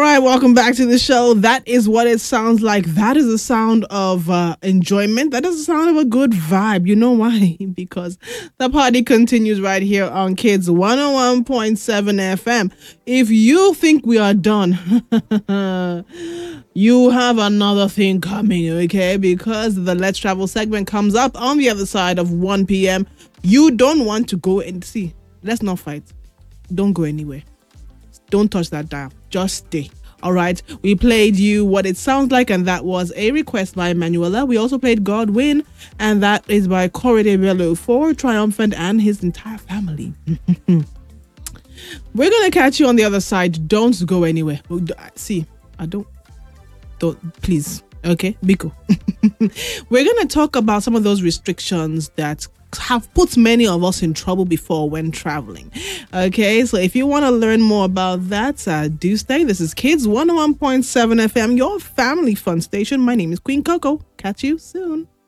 right, welcome back to the show. That is what it sounds like. That is the sound of enjoyment. That is the sound of a good vibe. You know why? Because the party continues right here on Kids 101.7 FM. If you think we are done, you have another thing coming, okay? Because the Let's Travel segment comes up on the other side of 1 p.m. You don't want to go and see. Let's not fight. Don't go anywhere. Don't touch that dial. Just stay. All right. We played you What It Sounds Like, and that was a request by Manuela. We also played God Win, and that is by Corey DeBello for Triumphant and his entire family. We're going to catch you on the other side. Don't go anywhere. See, don't, please. Okay, Biko. We're going to talk about some of those restrictions that have put many of us in trouble before when traveling. Okay, so if you want to learn more about that, do stay. This is Kids 101.7 FM, your family fun station. My name is Queen Coco. Catch you soon.